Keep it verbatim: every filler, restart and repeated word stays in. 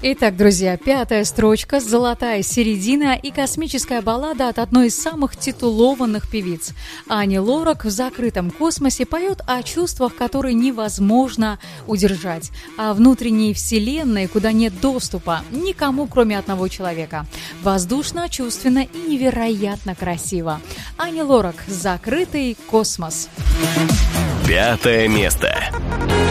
Итак, друзья, пятая строчка, золотая середина и космическая баллада от одной из самых титулованных певиц. Ани Лорак в закрытом космосе поет о чувствах, которые невозможно удержать, о внутренней вселенной, куда нет доступа никому, кроме одного человека. Воздушно, чувственно и невероятно красиво. Ани Лорак, «Закрытый космос». Пятое место.